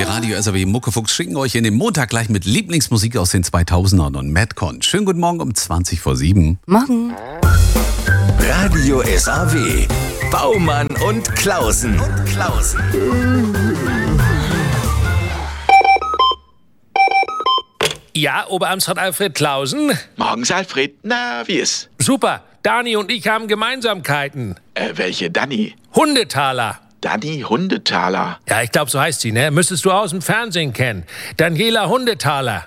Der Radio SAW Muckefuchs schicken euch in den Montag gleich mit Lieblingsmusik aus den 2000ern und Madcon. Schönen guten Morgen um 7:20. Morgen. Radio SAW. Baumann und Klausen. Ja, Oberamtsrat Alfred Klausen. Morgens, Alfred. Na, wie ist? Super, Dani und ich haben Gemeinsamkeiten. Welche Dani? Hundetaler. Dani Hundetaler. Ja, ich glaube, so heißt sie, ne? Müsstest du aus dem Fernsehen kennen. Daniela Hundetaler.